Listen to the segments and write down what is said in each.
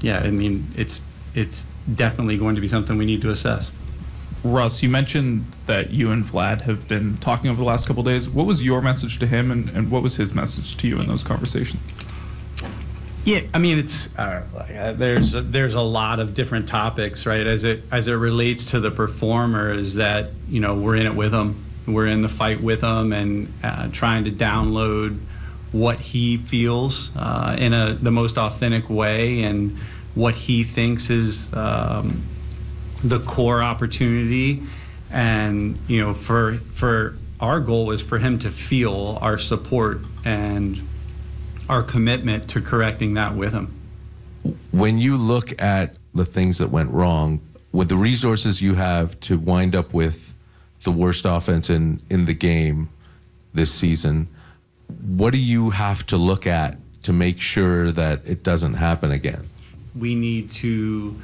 yeah, I mean, it's definitely going to be something we need to assess. Russ, you mentioned that you and Vlad have been talking over the last couple of days. What was your message to him, and what was his message to you in those conversations? Yeah, I mean, it's there's a lot of different topics, right? As it relates to the performer, is that, you know, we're in it with him, we're in the fight with him, and trying to download what he feels in the most authentic way, and what he thinks is the core opportunity. And, you know, for our goal is for him to feel our support and our commitment to correcting that with him. When you look at the things that went wrong, with the resources you have to wind up with the worst offense in the game this season, what do you have to look at to make sure that it doesn't happen again? We need to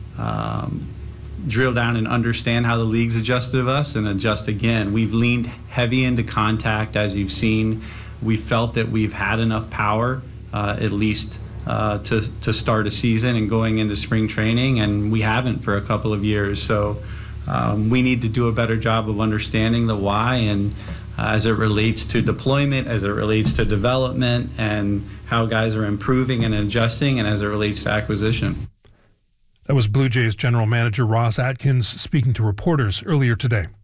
drill down and understand how the league's adjusted to us and adjust again. We've leaned heavy into contact, as you've seen. We felt that we've had enough power, at least to start a season and going into spring training, and we haven't for a couple of years. So we need to do a better job of understanding the why, and as it relates to deployment, as it relates to development, and how guys are improving and adjusting, and as it relates to acquisition. That was Blue Jays general manager Ross Atkins speaking to reporters earlier today.